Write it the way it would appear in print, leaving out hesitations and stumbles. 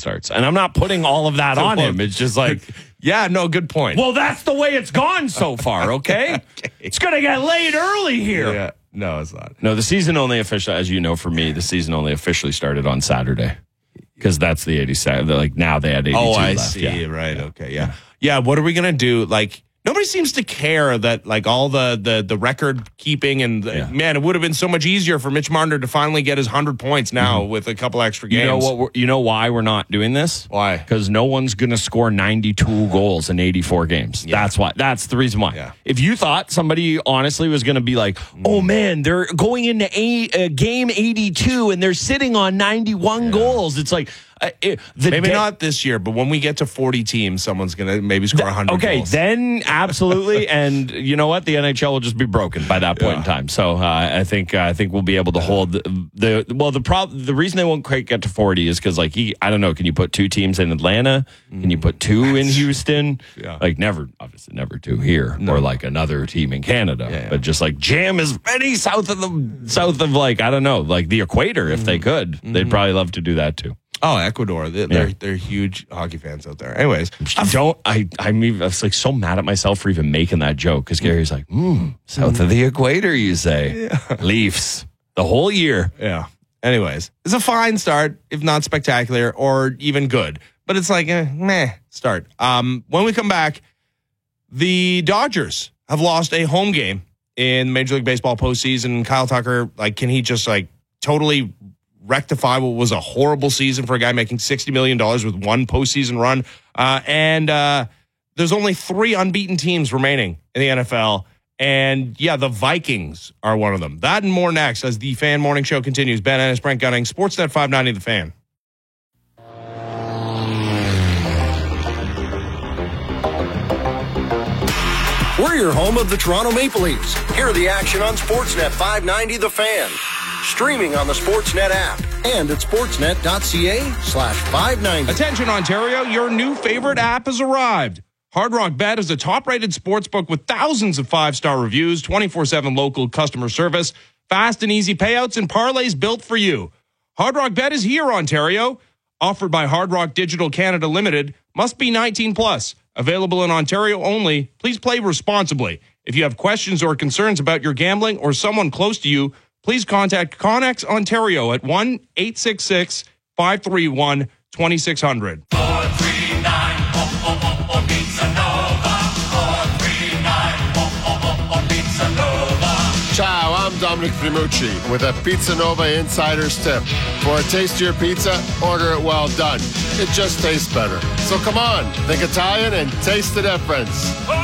starts. And I'm not putting all of that on him. It's just like, yeah, no, good point. well, that's the way it's gone so far, okay? It's going to get late early here. Yeah, no, it's not. No, the season only officially, as you know, for me, the season only officially started on Saturday because that's the 87. Like now they had 82 Oh, I left. see. Yeah. Right. Okay. Yeah. Yeah. What are we gonna do? Like, nobody seems to care that like all the record keeping and man, it would have been so much easier for Mitch Marner to finally get his 100 points now with a couple extra games. You know why we're not doing this? Why? Because no one's going to score 92 goals in 84 games. Yeah. That's why. That's the reason why. Yeah. If you thought somebody honestly was going to be like, oh man, they're going into game 82 and they're sitting on 91 goals. It's like maybe not this year, but when we get to 40 teams, someone's gonna maybe score 100. Okay, goals. then absolutely, and you know what? The NHL will just be broken by that point in time. So I think we'll be able to hold the reason they won't quite get to 40 is because like I don't know. Can you put 2 teams in Atlanta? Can you put 2 in Houston? Yeah. Like never 2 here or like another team in Canada. Yeah. But just like jam as many south of like I don't know, like the equator if they could. They'd probably love to do that too. Oh, Ecuador. They're huge hockey fans out there. Anyways, I was like so mad at myself for even making that joke because Gary's like, south of the equator, you say. Yeah. Leafs the whole year. Yeah. Anyways, it's a fine start, if not spectacular or even good. But it's like, meh start. When we come back, the Dodgers have lost a home game in Major League Baseball postseason. Kyle Tucker, like, can he just like totally rectify what was a horrible season for a guy making $60 million with one postseason run? And there's only 3 unbeaten teams remaining in the NFL. And yeah, the Vikings are one of them. That and more next as the Fan Morning Show continues. Ben Ennis, Brent Gunning, Sportsnet 590 The Fan. We're your home of the Toronto Maple Leafs. Hear the action on Sportsnet 590 The Fan. Streaming on the Sportsnet app and at sportsnet.ca/590. Attention, Ontario, your new favorite app has arrived. Hard Rock Bet is a top-rated sportsbook with thousands of 5-star reviews, 24/7 local customer service, fast and easy payouts, and parlays built for you. Hard Rock Bet is here, Ontario. Offered by Hard Rock Digital Canada Limited. Must be 18+. Available in Ontario only. Please play responsibly. If you have questions or concerns about your gambling or someone close to you, please contact Connex Ontario at 1-866-531-2600. 439-Pizza Nova. Ciao, I'm Dominic Primucci with a Pizza Nova Insider's Tip. For a tastier pizza, order it well done. It just tastes better. So come on, think Italian and taste the difference.